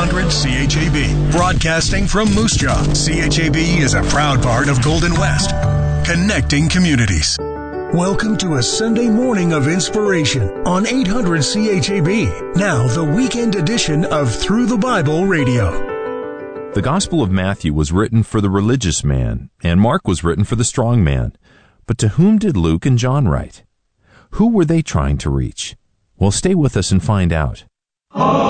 800 CHAB. Broadcasting from Moose Jaw, CHAB is a proud part of Golden West, connecting communities. Welcome to a Sunday morning of inspiration on 800 CHAB. Now, the weekend edition of Through the Bible Radio. The Gospel of Matthew was written for the religious man, and Mark was written for the strong man. But to whom did Luke and John write? Who were they trying to reach? Well, stay with us and find out.